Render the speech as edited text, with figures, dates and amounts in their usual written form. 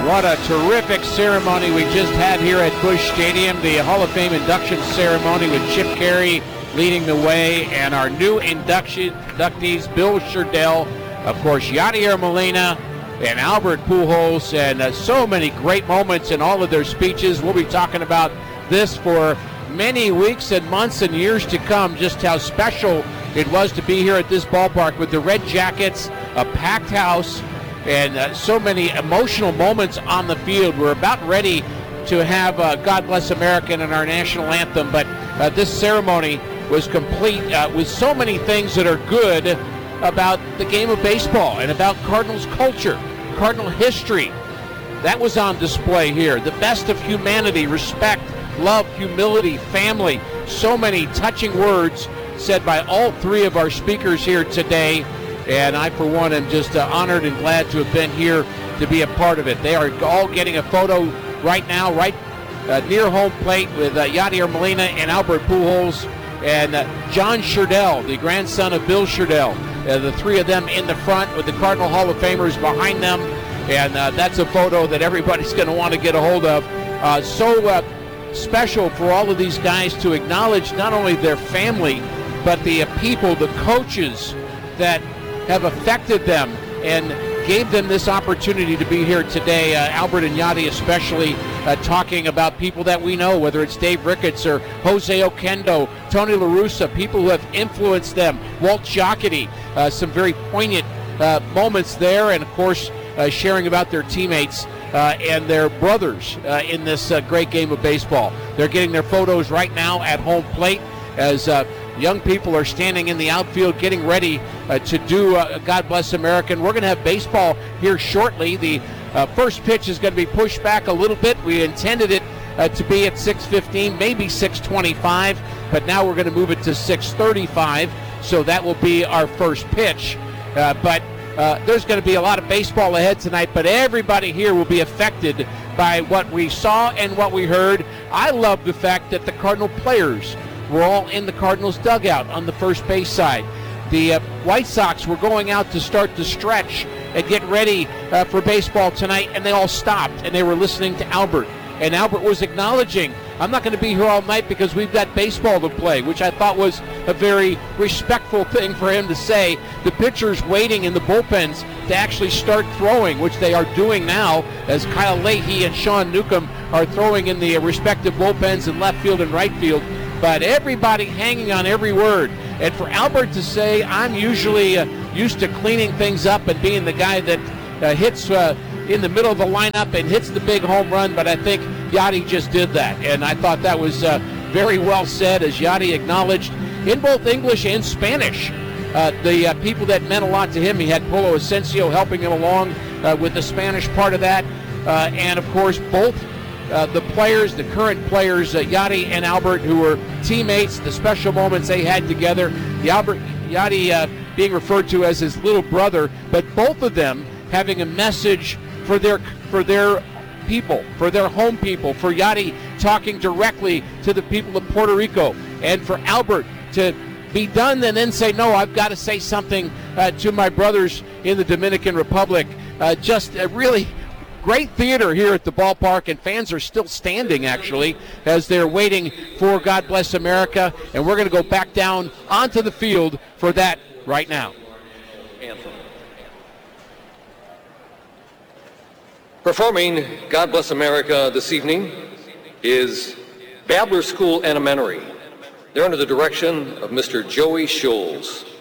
What a terrific ceremony we just had here at Busch Stadium. The Hall of Fame induction ceremony with Chip Caray leading the way, and our new inductees, Bill Sherdell, of course, Yadier Molina, and Albert Pujols, and so many great moments in all of their speeches. We'll be talking about this for many weeks and months and years to come, just how special it was to be here at this ballpark with the Red Jackets, a packed house, and so many emotional moments on the field. We're about ready to have God Bless America and our national anthem, but this ceremony was complete with so many things that are good about the game of baseball and about Cardinals culture, Cardinal history. That was on display here. The best of humanity, respect, love, humility, family. So many touching words said by all three of our speakers here today. And I, for one, am just honored and glad to have been here to be a part of it. They are all getting a photo right now, right near home plate with Yadier Molina and Albert Pujols and John Sherdell, the grandson of Bill Sherdell. The three of them in the front with the Cardinal Hall of Famers behind them. And that's a photo that everybody's going to want to get a hold of. So special for all of these guys to acknowledge not only their family, but the people, the coaches that have affected them and gave them this opportunity to be here today. Albert and Yadi especially talking about people that we know, whether it's Dave Ricketts or Jose Oquendo, Tony La Russa, people who have influenced them, Walt Jocketty, some very poignant moments there, and of course sharing about their teammates and their brothers in this great game of baseball. They're getting their photos right now at home plate as young people are standing in the outfield getting ready to do God Bless America. And we're going to have baseball here shortly. The first pitch is going to be pushed back a little bit. We intended it to be at 6:15, maybe 6:25, but now we're going to move it to 6:35, so that will be our first pitch. But there's going to be a lot of baseball ahead tonight, but everybody here will be affected by what we saw and what we heard. I love the fact that the Cardinal players were all in the Cardinals dugout on the first base side. The White Sox were going out to start to stretch and get ready for baseball tonight, and they all stopped, and they were listening to Albert. And Albert was acknowledging, I'm not going to be here all night because we've got baseball to play, which I thought was a very respectful thing for him to say. The pitchers waiting in the bullpens to actually start throwing, which they are doing now, as Kyle Leahy and Sean Newcomb are throwing in the respective bullpens in left field and right field. But everybody hanging on every word. And for Albert to say, I'm usually used to cleaning things up and being the guy that hits in the middle of the lineup and hits the big home run, but I think Yadi just did that. And I thought that was very well said, as Yadi acknowledged in both English and Spanish the people that meant a lot to him. He had Polo Asensio helping him along with the Spanish part of that. And, of course, both the players, the current players, Yadi and Albert, who were teammates, the special moments they had together. Yadi being referred to as his little brother, but both of them having a message for their people, for their home people, for Yadi talking directly to the people of Puerto Rico, and for Albert to be done and then say, no, I've got to say something to my brothers in the Dominican Republic. Just really great theater here at the ballpark, and fans are still standing, actually, as they're waiting for God Bless America. And we're going to go back down onto the field for that right now. Anthem. Performing God Bless America this evening is Babler School Elementary. They're under the direction of Mr. Joey Scholes.